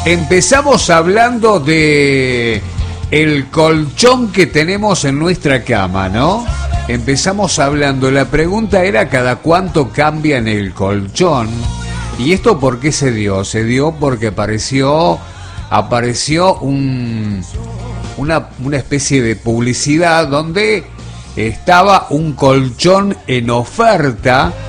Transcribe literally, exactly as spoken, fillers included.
Empezamos hablando de el colchón que tenemos en nuestra cama, ¿no? Empezamos hablando, la pregunta era cada cuánto cambian el colchón. ¿Y esto por qué se dio? Se dio porque apareció, apareció un, una, una especie de publicidad donde estaba un colchón en oferta